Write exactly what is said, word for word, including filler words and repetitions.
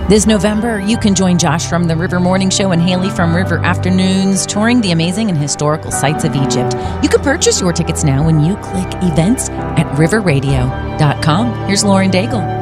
This November, you can join Josh from the River Morning Show and Haley from River Afternoons touring the amazing and historical sites of Egypt. You can purchase your tickets now when you click events at river radio dot com. Here's Lauren Daigle.